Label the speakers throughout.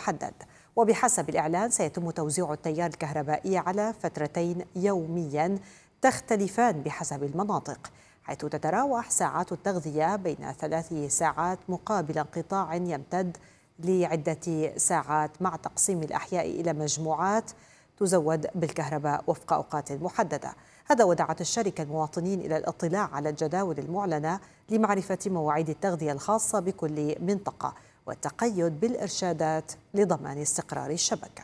Speaker 1: محدد. وبحسب الإعلان سيتم توزيع التيار الكهربائي على فترتين يوميا تختلفان بحسب المناطق، حيث تتراوح ساعات التغذية بين 3 ساعات مقابل انقطاع يمتد لعدة ساعات، مع تقسيم الأحياء إلى مجموعات تزود بالكهرباء وفق أوقات محددة. هذا ودعت الشركة المواطنين إلى الاطلاع على الجداول المعلنة لمعرفة مواعيد التغذية الخاصة بكل منطقة والتقيد بالإرشادات لضمان استقرار الشبكة.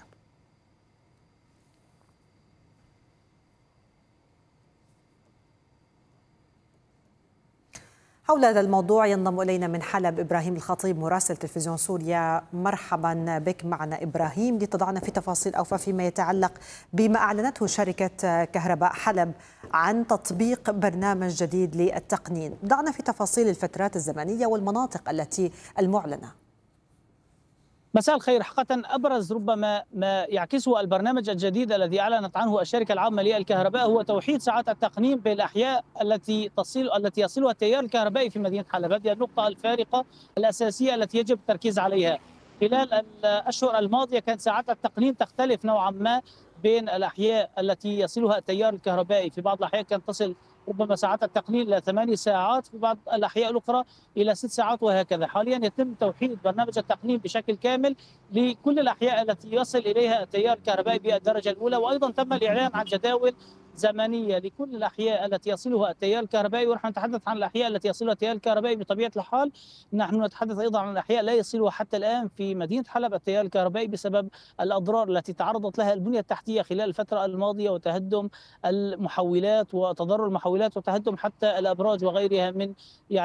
Speaker 1: حول هذا الموضوع ينضم إلينا من حلب إبراهيم الخطيب مراسل تلفزيون سوريا. مرحبا بك معنا إبراهيم، لتضعنا في تفاصيل أوفى فيما يتعلق بما أعلنته شركة كهرباء حلب عن تطبيق برنامج جديد للتقنين. ضعنا في تفاصيل الفترات الزمنية والمناطق التي المعلنة.
Speaker 2: مساء الخير. حقيقة أبرز ربما ما يعكسه البرنامج الجديد الذي أعلنت عنه الشركة العامة للكهرباء هو توحيد ساعات التقنين بالأحياء التي يصلها التيار الكهربائي في مدينة حلب. هذه النقطة الفارقة الأساسية التي يجب التركيز عليها. خلال الأشهر الماضية كانت ساعات التقنين تختلف نوعا ما بين الأحياء التي يصلها التيار الكهربائي. في بعض الأحياء كانت تصل ربما ساعات التقنين إلى 8 ساعات، في بعض الأحياء الأخرى إلى 6 ساعات وهكذا. حاليا يتم توحيد برنامج التقنين بشكل كامل لكل الأحياء التي يصل إليها التيار الكهربائي بالدرجة الأولى، وأيضا تم الإعلان عن جداول زمنية لكل الأحياء التي يصلها التيار الكهربائي. ونحن نتحدث عن الأحياء التي يصلها التيار الكهربائي بطبيعة الحال. نحن نتحدث أيضا عن الأحياء لا يصلها حتى الآن في مدينة حلب التيار الكهربائي بسبب الأضرار التي تعرضت لها البنية التحتية خلال الفترة الماضية، وتهدم المحولات وتضرر المحولات وتهدم حتى الأبراج وغيرها من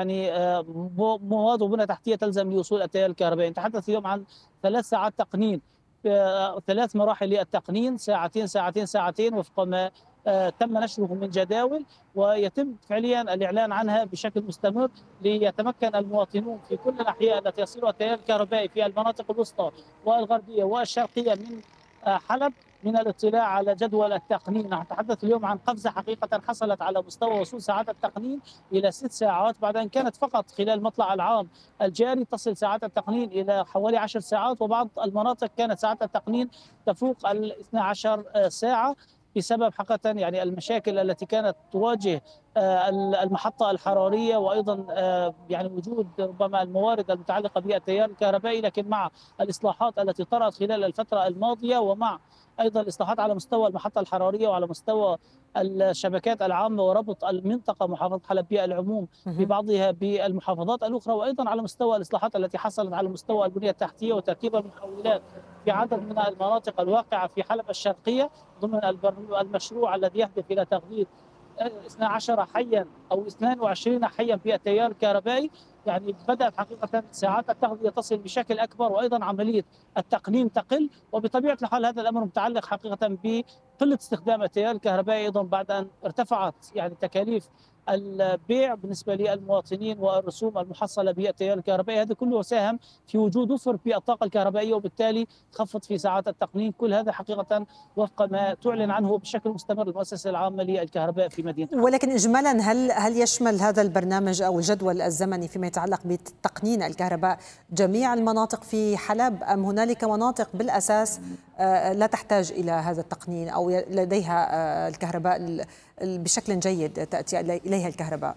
Speaker 2: مواد وبنى تحتية تلزم لوصول التيار الكهربائي. نتحدث اليوم عن 3 ساعات تقنين، 3 مراحل للتقنين، ساعتين ساعتين ساعتين وفق ما تم نشره من جداول، ويتم فعليا الإعلان عنها بشكل مستمر ليتمكن المواطنون في كل الأحياء التي يصلها التيار الكهربائي في المناطق الوسطى والغربية والشرقية من حلب من الاطلاع على جدول التقنين. نتحدث اليوم عن قفزة حقيقة حصلت على مستوى وصول ساعات التقنين إلى 6 ساعات، بعد أن كانت فقط خلال مطلع العام الجاري تصل ساعات التقنين إلى حوالي 10 ساعات، وبعض المناطق كانت ساعات التقنين تفوق 12 ساعة بسبب حقيقة المشاكل التي كانت تواجه المحطة الحرارية، وأيضا وجود ربما الموارد المتعلقة بالتيار الكهربائي. لكن مع الإصلاحات التي طرأت خلال الفترة الماضية، ومع أيضا الإصلاحات على مستوى المحطة الحرارية وعلى مستوى الشبكات العامة وربط المنطقة محافظة حلب بالعموم ببعضها بالمحافظات الأخرى، وأيضا على مستوى الإصلاحات التي حصلت على مستوى البنية التحتية وتركيب المحولات في عدد من المناطق الواقعة في حلب الشرقية ضمن المشروع الذي يهدف إلى تغذية 12 حيا أو 22 حيا في التيار الكهربائي. بدأت حقيقة ساعات التغذية تصل بشكل أكبر، وأيضا عملية التقنين تقل. وبطبيعة الحال هذا الأمر متعلق حقيقة بقلة استخدام التيار الكهربائي، أيضا بعد أن ارتفعت تكاليف البيع بالنسبة للمواطنين والرسوم المحصلة بالتيار الكهربائي. هذا كله ساهم في وجود وفر في الطاقة الكهربائية، وبالتالي تخفض في ساعات التقنين. كل هذا حقيقة وفق ما تعلن عنه بشكل مستمر المؤسسة العامة للكهرباء في مدينة حلب.
Speaker 1: ولكن إجمالا هل يشمل هذا البرنامج أو الجدول الزمني فيما يتعلق بتقنين الكهرباء جميع المناطق في حلب، أم هنالك مناطق بالأساس لا تحتاج إلى هذا التقنين أو لديها الكهرباء بشكل جيد تأتي إليها الكهرباء؟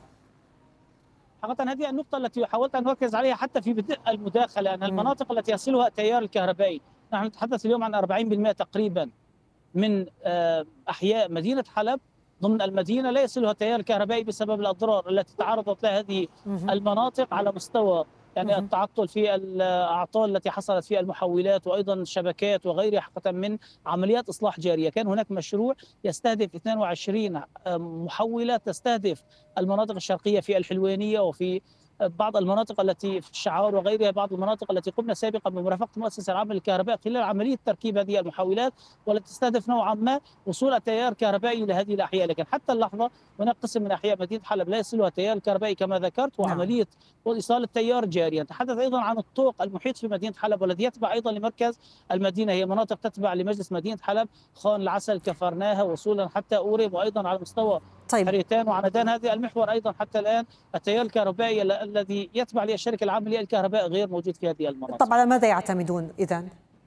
Speaker 2: حقيقة هذه النقطة التي حاولت أن أركز عليها حتى في بدء المداخلة، أن المناطق التي يصلها التيار الكهربائي، نحن نتحدث اليوم عن 40% تقريبا من أحياء مدينة حلب ضمن المدينة لا يصلها التيار الكهربائي بسبب الأضرار التي تعرضت لها هذه المناطق على مستوى التعطل في الأعطال التي حصلت في المحولات وأيضا الشبكات وغيرها حقيقة من عمليات إصلاح جارية. كان هناك مشروع يستهدف 22 محولة تستهدف المناطق الشرقية في الحلوانية وفي بعض المناطق التي في الشعار وغيرها، بعض المناطق التي قمنا سابقا بمرافقة المؤسسة العامة للكهرباء خلال عملية تركيب هذه المحولات، والتي تستهدف نوعا ما وصول التيار الكهربائي إلى هذه الأحياء. لكن حتى اللحظة هناك قسم من أحياء مدينة حلب لا يصلها التيار الكهربائي كما ذكرت، وعملية إيصال التيار جارية. نتحدث أيضا عن الطوق المحيط في مدينة حلب والذي يتبع أيضا لمركز المدينة، هي مناطق تتبع لمجلس مدينة حلب، خان العسل، كفرناها، وصولا حتى أوريم، وأيضا على مستوى حريتان وعندان. هذه المحور أيضا حتى الآن التيار الكهربائي الذي يتبع للشركة العامة للكهرباء غير موجود في هذه المناطق.
Speaker 1: طب على ماذا يعتمدون إذن؟